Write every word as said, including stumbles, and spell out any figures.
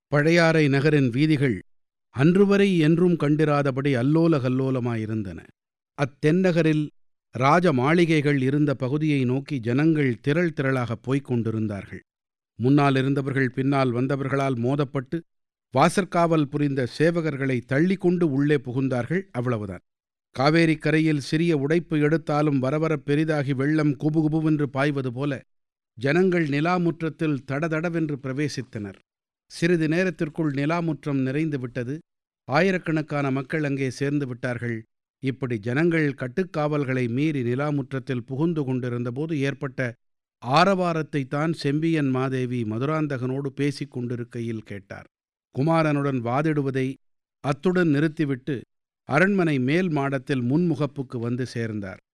பழையாறை நகரின் வீதிகள் அன்றுவரை என்றும் கண்டிராதபடி அல்லோல கல்லோலமாயிருந்தன. அத்தென்னகரில் ராஜ மாளிகைகள் இருந்த பகுதியை நோக்கி ஜனங்கள் திரள் திரளாகப் போய்க் கொண்டிருந்தார்கள். முன்னால் இருந்தவர்கள் பின்னால் வந்தவர்களால் மோதப்பட்டு வாசற்காவல் புரிந்த சேவகர்களை தள்ளிக்கொண்டு உள்ளே புகுந்தார்கள். அவ்வளவுதான். காவேரிக் கரையில் சிறிய உடைப்பு எடுத்தாலும் வரவரப் பெரிதாகி வெள்ளம் குபுகுபுவென்று பாய்வது போல ஜனங்கள் நிலாமுற்றத்தில் தடதடவென்று பிரவேசித்தனர். சிறிது நேரத்திற்குள் நிலாமுற்றம் நிறைந்து விட்டது. ஆயிரக்கணக்கான மக்கள் அங்கே சேர்ந்து விட்டார்கள். இப்படி ஜனங்கள் கட்டுக்காவல்களை மீறி நிலாமுற்றத்தில் புகுந்து கொண்டிருந்தபோது ஏற்பட்ட ஆரவாரத்தைத்தான் செம்பியன் மாதேவி மதுராந்தகனோடு பேசிக் கொண்டிருக்கையில் கேட்டார். குமாரனுடன் வாதிடுவதை அத்துடன் நிறுத்திவிட்டு அரண்மனை மேல் மாடத்தில் முன்முகப்புக்கு வந்து சேர்ந்தார்.